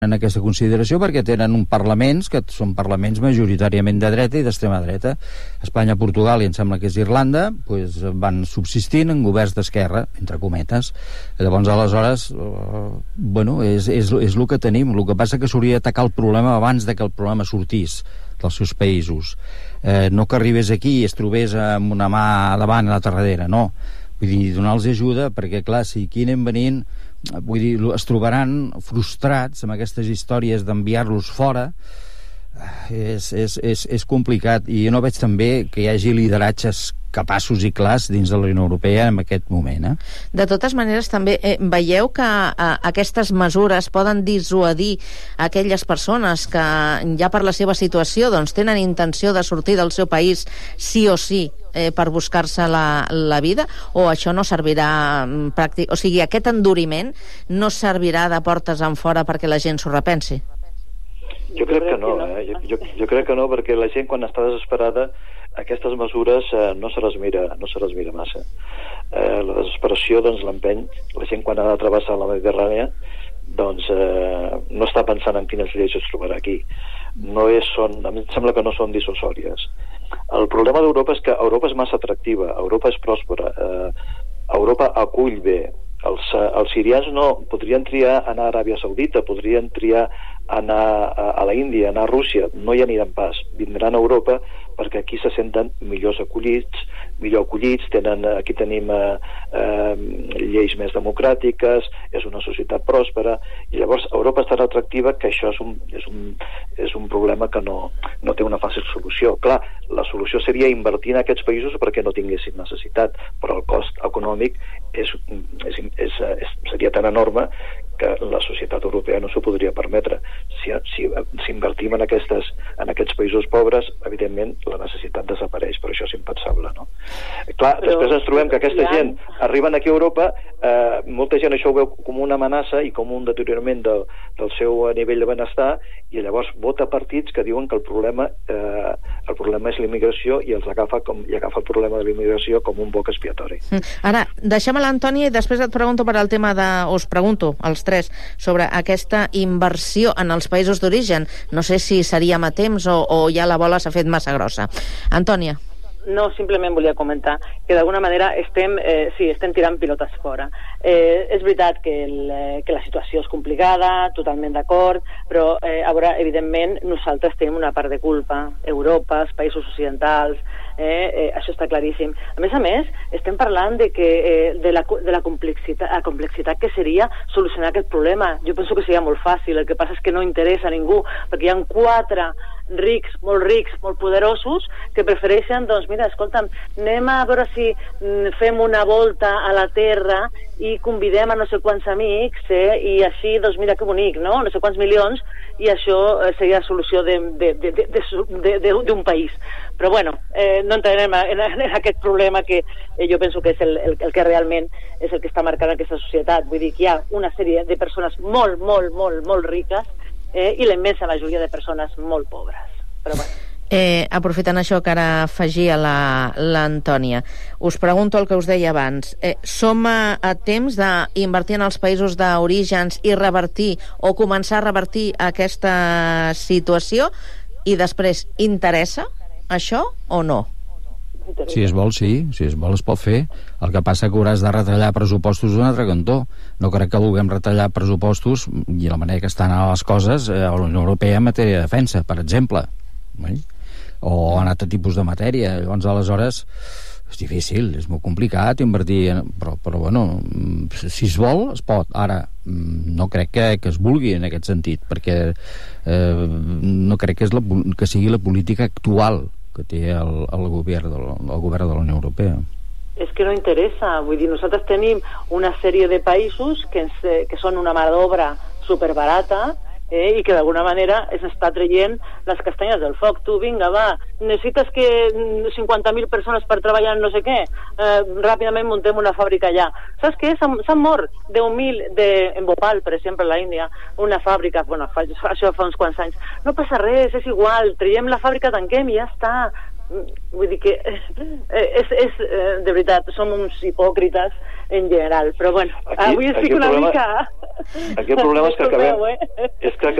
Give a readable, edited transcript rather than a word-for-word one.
en aquesta consideració perquè tenen un parlaments que són parlaments majoritàriament de dreta i d'extrema dreta. Espanya, Portugal i em sembla que és Irlanda van subsistint en governs d'esquerra, entre cometes. Llavors, aleshores, és el que tenim. El que passa que s'hauria d'atacar el problema abans de que el problema sortís dels seus països. No que arribés aquí i es trobés amb una mà a davant i l'altra darrere, no. Vull dir, donar-los ajuda, perquè, clar, si aquí anem venint, vull dir, es trobaran frustrats amb aquestes històries d'enviar-los fora. És complicat, i jo no veig també que hi hagi lideratges capaços i clars dins de la Unió Europea en aquest moment. De totes maneres, també veieu que aquestes mesures poden dissuadir aquelles persones que ja per la seva situació doncs, tenen intenció de sortir del seu país sí o sí per buscar-se la vida, o això no servirà o sigui, aquest enduriment no servirà de portes enfora perquè la gent s'ho repensi? Jo crec que no, jo crec que no, perquè la gent quan està desesperada aquestes mesures no se les mira massa. La desesperació doncs l'empeny. La gent quan ha de travessar la Mediterrània doncs no està pensant en quines lleis es trobarà aquí. A mi em sembla que no són dissuasòries. El problema d'Europa és que Europa és massa atractiva, Europa és pròspera, Europa acull bé. Els sirians no podrien triar anar a Aràbia Saudita, podrien triar anar a la Índia, anar a Rússia, no hi aniran pas, vindran a Europa perquè aquí se senten millor acollits, aquí tenim lleis més democràtiques, és una societat pròspera, i llavors Europa és tan atractiva que això és un problema que no té una fàcil solució. Clar, la solució seria invertir en aquests països perquè no tinguessin necessitat, però el cost econòmic seria tan enorme que la societat europea no s'ho podria permetre. Si invertim en aquests països pobres, evidentment la necessitat desapareix, però això és impensable, no? Clar, després ens trobem que aquesta gent arriben aquí a Europa, molta gent això ho veu com una amenaça i com un deteriorament del seu nivell de benestar, i llavors vota partits que diuen que el problema és l'immigració i agafa el problema de l'immigració com un boc expiatori. Ara, deixem a l'Antònia i després et pregunto per al tema us pregunto als tres sobre aquesta inversió en els països d'origen. No sé si seríem a temps o ja la bola s'ha fet massa grossa. Antònia. No, simplement volia comentar que d'alguna manera estem tirant pilotes fora. És veritat que la situació és complicada, totalment d'acord, però a veure, evidentment nosaltres tenim una part de culpa, Europa, els països occidentals, això està claríssim. A més, estem parlant de la complexitat que seria solucionar aquest problema. Jo penso que seria molt fàcil, el que passa és que no interessa a ningú, perquè hi ha 4 rics, molt poderosos, que prefereixen, doncs mira, escolta'm, anem a veure si fem una volta a la Terra i convidem a no sé quants amics, i així, doncs mira que bonic, no? No sé quants milions, i això seria la solució d'un país. Però bueno, no entrarem en aquest problema que jo penso que és el que realment és el que està marcant aquesta societat. Vull dir que hi ha una sèrie de persones molt riques i la immensa majoria de persones molt pobres. Però bueno. Aprofitant això que ara afegia l'Antònia, us pregunto el que us deia abans. Som a temps d'invertir en els països d'orígens i revertir o començar a revertir aquesta situació? I després, interessa això o no? Si es vol, sí. Si es vol, es pot fer. El que passa que hauràs de retallar pressupostos d'un altre cantó. No crec que vulguem retallar pressupostos i la manera que estan les coses a la Unió Europea en matèria de defensa, per exemple. O en altre tipus de matèria. Llavors, aleshores, és difícil, és molt complicat invertir, però bueno, si es vol, es pot. Ara, no crec que es vulgui en aquest sentit, perquè no crec que sigui la política actual que té el govern de la Unió Europea. És que no interessa. Vull dir, nosaltres tenim una sèrie de països que són una mà d'obra superbarata, i que d'alguna manera es està traient les castanyes del foc. Tu, vinga, va, necessites que 50.000 persones per treballar en no sé què, ràpidament muntem una fàbrica allà. Saps què? S'han mort 10.000 en Bhopal, per exemple, a la Índia, una fàbrica, bueno, això fa uns quants anys. No passa res, és igual, traiem la fàbrica, tanquem i ja està. vull dir que és de veritat, som uns hipòcrites en general, però bueno, avui estic una mica... Aquí el problema és que acabem...